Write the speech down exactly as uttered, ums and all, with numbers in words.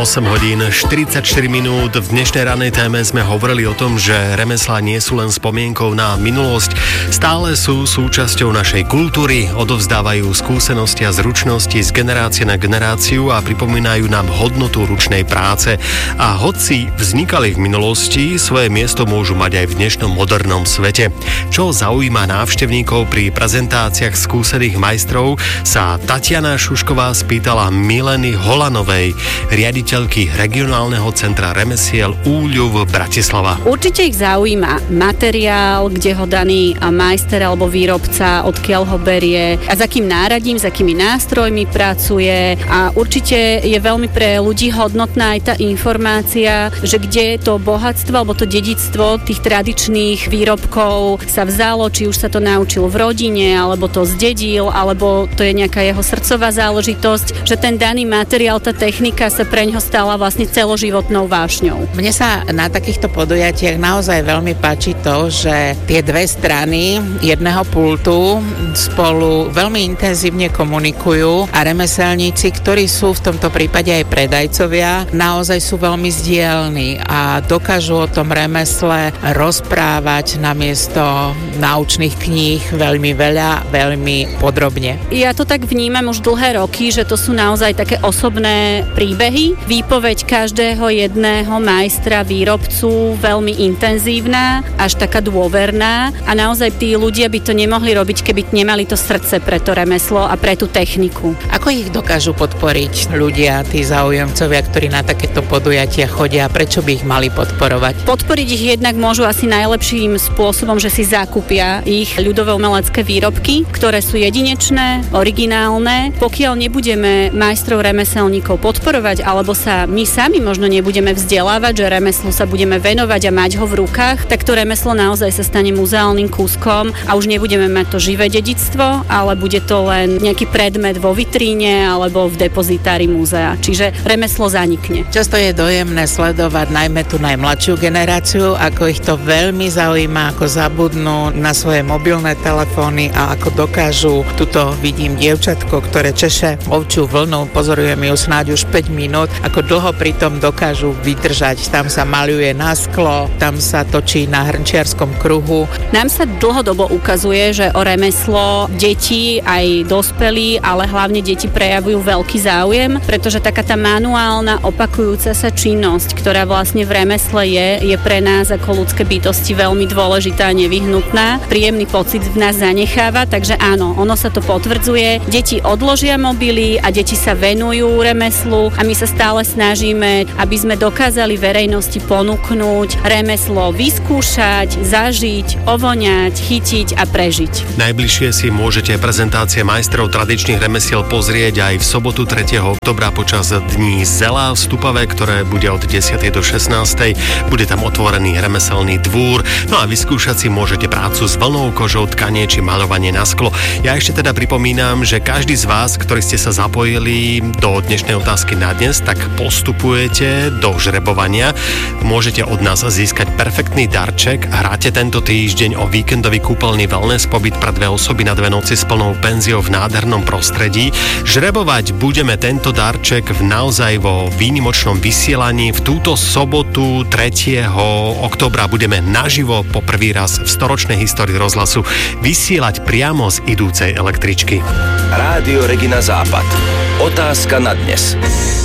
osem hodín štyridsaťštyri minút. V dnešnej ranej téme sme hovorili o tom, že remeslá nie sú len spomienkou na minulosť, stále sú súčasťou našej kultúry, odovzdávajú skúsenosti a zručnosti z generácie na generáciu a pripomínajú nám hodnotu ručnej práce. A hoci vznikali v minulosti, svoje miesto môžu mať aj v dnešnom modernom svete. Čo zaujíma návštevníkov pri prezentáciách skúsených majstrov, sa Tatiana Šušková spýtala Mileny Holanovej, riaditeľky regionálneho centra remesiel Úľuv Bratislava. Určite ich zaujíma materiál, kde ho daný majster alebo výrobca, odkiaľ ho berie a s akým náradím, s akými nástrojmi pracuje, a určite je veľmi pre ľudí hodnotná aj tá informácia, že kde to bohatstvo alebo to dedičstvo tých tradičných výrobkov sa vzalo, či už sa to naučil v rodine, alebo to zdedil, alebo to je nejaká jeho srdcová záležitosť, že ten daný materiál, tá technika sa preňho stala vlastne celoživotnou vášňou. Mne sa na takýchto podujatiach naozaj veľmi páči to, že tie dve strany jedného pultu spolu veľmi intenzívne komunikujú a remeselníci, ktorí sú v tomto prípade aj predajcovia, naozaj sú veľmi zdielni a dokážu o tom remesle rozprávať namiesto naučných kníh veľmi veľa, veľmi podrobne. Ja to tak vnímam už dlhé roky, že to sú naozaj také osobné príbehy. Výpoveď každého jedného majstra, výrobcu veľmi intenzívna, až taká dôverná, a naozaj tí ľudia by to nemohli robiť, keby nemali to srdce pre to remeslo a pre tú techniku. Ako ich dokážu podporiť ľudia, tí záujemcovia, ktorí na takéto podujatia chodia, prečo by ich mali podporovať? Podporiť ich jednak môžu asi najlepším spôsobom, že si zakúpia ich ľudové umelecké výrobky, ktoré sú jedinečné, originálne. Pokiaľ nebudeme majstrov remeselníkov podporovať, alebo sa my sami možno nebudeme vzdelávať, že remeslu sa budeme venovať a mať ho v rukách, tak to remeslo naozaj sa stane muzeálnym kúskom a už nebudeme mať to živé dedičstvo, ale bude to len nejaký predmet vo vitríne alebo v depozitári múzea. Čiže remeslo zanikne. Často je dojemné sledovať najmä tú najmladšiu generáciu, ako ich to veľmi zaujíma, ako zabudnú na svoje mobilné telefóny a ako dokážu, tuto vidím dievčatko, ktoré češe ovčiu vlnu, pozorujem ju snáď už päť minút, ako dlho pritom dokážu vydržať. Tam sa maľuje na sklo, tam sa točí na hrnčiarskom kruhu. Nám sa dlhodobo ukazuje, že o remeslo deti aj dospelí, ale hlavne deti prejavujú veľký záujem, pretože taká tá manuálna opakujúca sa činnosť, ktorá vlastne v remesle je, je pre nás ako ľudské bytosti veľmi dôležitá a nevyhnutná. Príjemný pocit v nás zanecháva, takže áno, ono sa to potvrdzuje. Deti odložia mobily a deti sa venujú remeslu a my sa stále snažíme, aby sme dokázali verejnosti ponúknuť remeslo vyskúšať, zažiť, ovoňať, chytiť a prežiť. Najbližšie si môžete prezentácie majstrov tradičných remesiel pozrieť aj v sobotu tretieho októbra počas Dní Zela v Stupave, ktoré bude od desiatej do šestnástej. Bude tam otvorený remeselný dvúr. No a vyskúšať si môžete prácu s vlnou, kožou, tkanie či maľovanie na sklo. Ja ešte teda pripomínam, že každý z vás, ktorí ste sa zapojili do dnešnej otázky na dnes, tak postupujete do žrebovania. Môžete od nás získať perfektný darček. Hráte tento týždeň o víkendový kúpeľný wellness pobyt pre dve osoby na dve noci s plnou penziou v nádhernom prostredí. Žrebovať budeme tento darček v naozaj vo výnimočnom vysielaní. V túto sobotu tretieho októbra budeme naživo po prvý raz v storočnej histórii rozhlasu vysielať priamo z idúcej električky. Rádio Regina Západ. Otázka na dnes.